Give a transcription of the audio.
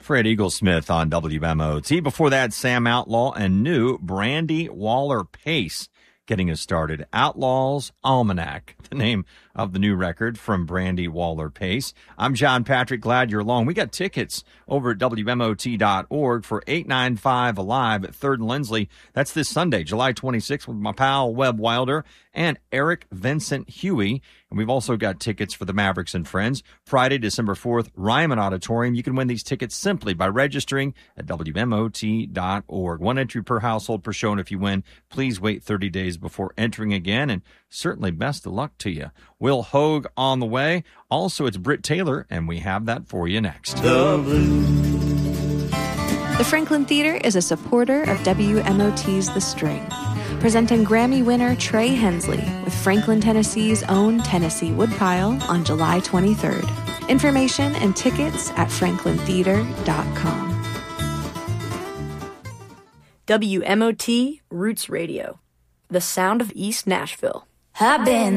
Fred Eaglesmith on WMOT. Before that, Sam Outlaw and new Brandy Waller Pace getting us started. Outlaw's Almanac, the name of the new record from Brandy Waller Pace. I'm John Patrick. Glad you're along. We got tickets over at WMOT.org for 895 Alive at 3rd and Lindsley. That's this Sunday, July 26th, with my pal Webb Wilder and Eric Vincent Huey. And we've also got tickets for the Mavericks and Friends. Friday, December 4th, Ryman Auditorium. You can win these tickets simply by registering at WMOT.org. One entry per household per show, and if you win, please wait 30 days before entering again. And certainly best of luck to you. Will Hogue on the way. Also, it's Britt Taylor, and we have that for you next. The Franklin Theater is a supporter of WMOT's The String, presenting Grammy winner Trey Hensley with Franklin, Tennessee's own Tennessee Woodpile on July 23rd. Information and tickets at franklintheater.com. WMOT Roots Radio, the sound of East Nashville. I've been